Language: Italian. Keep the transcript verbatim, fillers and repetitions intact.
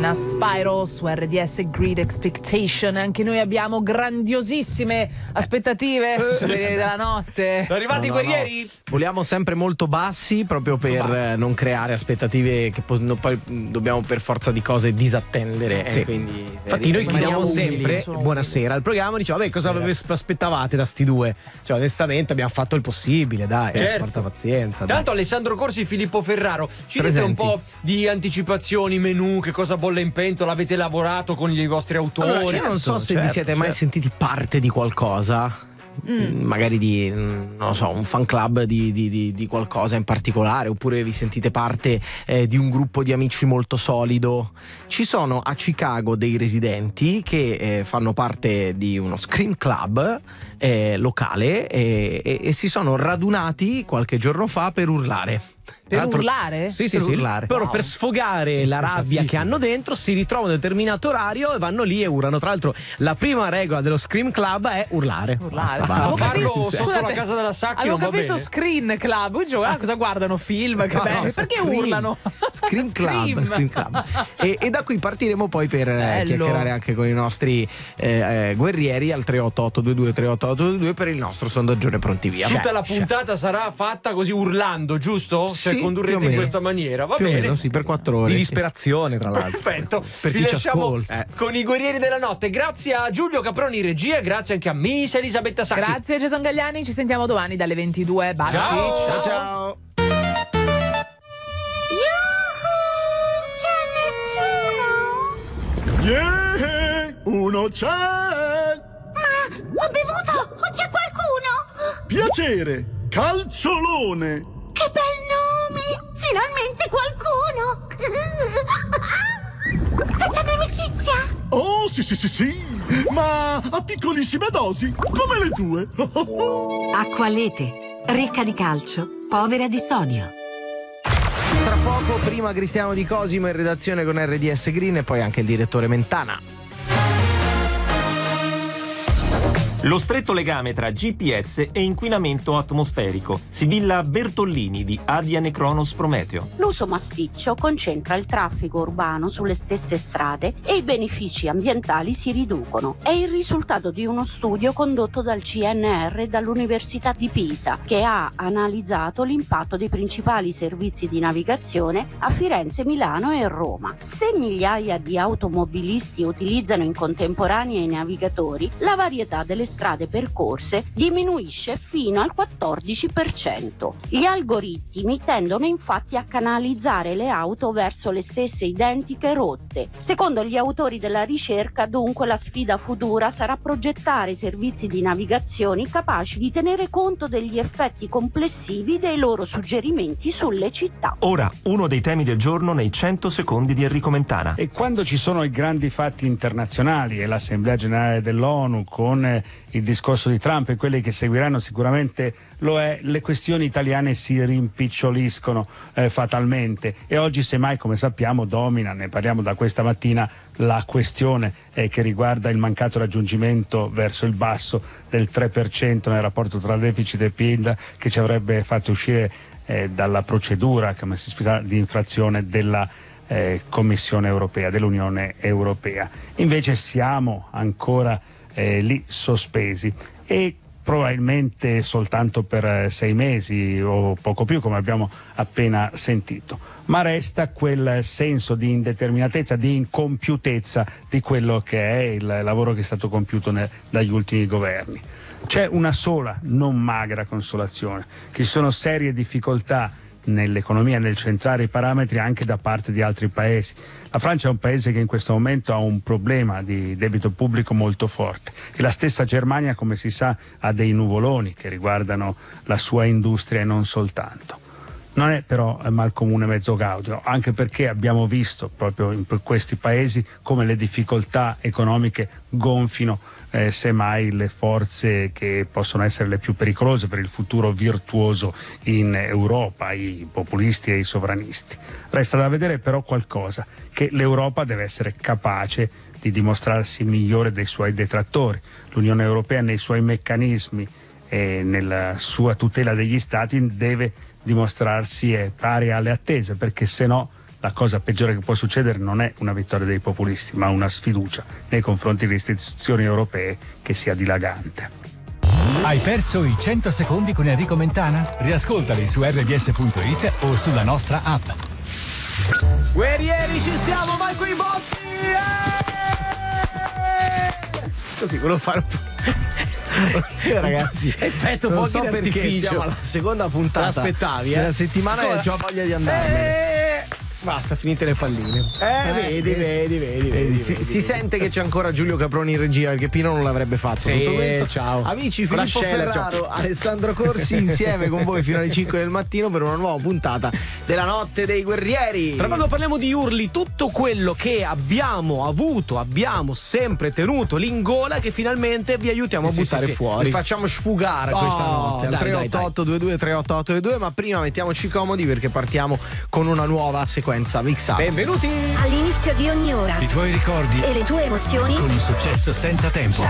Marina Spyro su R D S Great Expectation. Anche noi abbiamo grandiosissime aspettative sui Guerrieri della Notte. Sono arrivati no, i guerrieri? No. Vogliamo sempre molto bassi, proprio per bassi. non creare aspettative che po- no, poi dobbiamo per forza di cose disattendere. Sì. Eh, quindi, Infatti noi chiediamo umili, sempre umili. buonasera al programma, diciamo vabbè cosa vi aspettavate da sti due? Cioè onestamente abbiamo fatto il possibile, dai, Certo. porta pazienza. Tanto dai. Alessandro Corsi e Filippo Ferraro, ci Presenti. dite un po' di anticipazioni, menù, che cosa bolle in pentola, avete lavorato con i vostri autori? Allora, io non so se certo, vi siete mai certo. sentiti parte di qualcosa. Mm. Magari di, non lo so, un fan club di, di, di, di qualcosa in particolare, oppure vi sentite parte eh, di un gruppo di amici molto solido. Ci sono a Chicago dei residenti che eh, fanno parte di uno Scream Club eh, locale e, e, e si sono radunati qualche giorno fa per urlare. Per Tra l'altro- urlare? Sì, sì, per sì. urlare. Però Wow. per sfogare la rabbia Impazziti. che hanno dentro si ritrovano a un determinato orario e vanno lì e urlano. Tra l'altro la prima regola dello Scream Club è urlare. Urlare. Basta, Avevo basta. Farlo capito- sotto scusate, la casa della Sacchi avevo non va capito bene. Screen Club. Io dicevo, ah, cosa guardano film? Che No, bello. no, Perché Scream. urlano? Scream Club, Scream. Scream Club. E, e da qui partiremo poi per eh, Bello. chiacchierare anche con i nostri eh, eh, guerrieri al tre otto otto due due tre otto otto due due per il nostro sondaggione pronti via. Tutta la puntata sarà fatta così urlando, giusto? Cioè Sì, condurrete più o in meno. questa maniera, va Più o bene? meno, sì, per quattro ore. Di disperazione, tra l'altro. Perfetto, Per vi chi ci lasciamo ascolta. con i guerrieri della notte. Grazie a Giulio Caproni regia, grazie anche a Miss Elisabetta Sacchi. Grazie Jason Gagliani, ci sentiamo domani dalle ventidue. Baci. Ciao. Ciao ciao. Yeah, uno c'è! Ho bevuto! O c'è qualcuno? Piacere, calciolone! Che bel nome! Finalmente qualcuno! Facciamo amicizia! Oh, sì, sì, sì, sì! Ma a piccolissime dosi, come le tue! Acqualete, ricca di calcio, povera di sodio. Tra poco prima Cristiano Di Cosimo in redazione con R D S Green e poi anche il direttore Mentana. Lo stretto legame tra G P S e inquinamento atmosferico. Sibilla Bertollini di Adiane Cronos Prometeo. L'uso massiccio concentra il traffico urbano sulle stesse strade e i benefici ambientali si riducono. È il risultato di uno studio condotto dal C N R e dall'Università di Pisa, che ha analizzato l'impatto dei principali servizi di navigazione a Firenze, Milano e Roma. Se migliaia di automobilisti utilizzano in contemporanea i navigatori, la varietà delle strade percorse diminuisce fino al quattordici per cento. Gli algoritmi tendono infatti a canalizzare le auto verso le stesse identiche rotte. Secondo gli autori della ricerca, dunque, la sfida futura sarà progettare servizi di navigazione capaci di tenere conto degli effetti complessivi dei loro suggerimenti sulle città. Ora, uno dei temi del giorno nei cento secondi di Enrico Mentana. E quando ci sono i grandi fatti internazionali e l'Assemblea Generale dell'ONU con eh, il discorso di Trump e quelli che seguiranno sicuramente lo è, le questioni italiane si rimpiccioliscono eh, fatalmente e oggi semmai, come sappiamo, domina, ne parliamo da questa mattina, la questione eh, che riguarda il mancato raggiungimento verso il basso del tre per cento nel rapporto tra deficit e P I L, che ci avrebbe fatto uscire eh, dalla procedura, come si spiega, di infrazione della eh, Commissione europea, dell'Unione Europea. Invece siamo ancora eh, lì sospesi e probabilmente soltanto per sei mesi o poco più, come abbiamo appena sentito, ma resta quel senso di indeterminatezza, di incompiutezza di quello che è il lavoro che è stato compiuto ne, dagli ultimi governi. C'è una sola, non magra consolazione, che ci sono serie difficoltà nell'economia, nel centrare i parametri anche da parte di altri paesi. La Francia è un paese che in questo momento ha un problema di debito pubblico molto forte e la stessa Germania, come si sa, ha dei nuvoloni che riguardano la sua industria e non soltanto. Non è però mal comune mezzo gaudio, anche perché abbiamo visto proprio in questi paesi come le difficoltà economiche gonfino eh, semmai le forze che possono essere le più pericolose per il futuro virtuoso in Europa, i populisti e i sovranisti. Resta da vedere però qualcosa, che l'Europa deve essere capace di dimostrarsi migliore dei suoi detrattori. L'Unione Europea nei suoi meccanismi e nella sua tutela degli stati deve dimostrarsi pari alle attese, perché se no la cosa peggiore che può succedere non è una vittoria dei populisti, ma una sfiducia nei confronti delle istituzioni europee che sia dilagante. Hai perso i cento secondi con Enrico Mentana? Riascoltali su erre di esse punto it o sulla nostra app. Guerrieri, ci siamo, vai coi botti! Eh! Così, volevo fare un po'. Ragazzi, effetto non fuochi so perché d'artificio. siamo alla seconda puntata. L'aspettavi, eh? della settimana e Ancora? ho già voglia di andarmene. Eh, Basta, finite le palline. Eh, vedi, vedi, vedi, vedi, si, vedi, si vedi. sente che c'è ancora Giulio Caproni in regia, perché Pino non l'avrebbe fatto. Sì, tutto questo. ciao. Amici, Con la Filippo scena, Ferraro, ciao. Alessandro Corsi insieme con voi fino alle cinque del mattino per una nuova puntata della Notte dei Guerrieri. Tra poco parliamo di urli, tutto quello che abbiamo avuto, abbiamo sempre tenuto lì in gola, che finalmente vi aiutiamo a Sì, buttare sì, sì. fuori. Li facciamo sfugare Oh, questa notte al dai, tre dai, otto otto due due tre otto otto due due, ma prima mettiamoci comodi perché partiamo con una nuova sequenza mixata. Benvenuti! All'inizio di ogni ora I tuoi ricordi e le tue emozioni con un successo senza tempo.